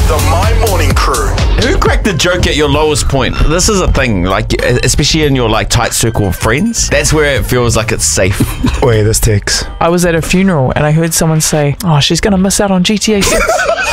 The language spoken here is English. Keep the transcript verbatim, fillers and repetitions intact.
The My Morning Crew. Who cracked the joke at your lowest point? This is a thing, like, especially in your like tight circle of friends. That's where it feels like it's safe. Wait, this takes. I was at a funeral and I heard someone say, oh, she's going to miss out on G T A six.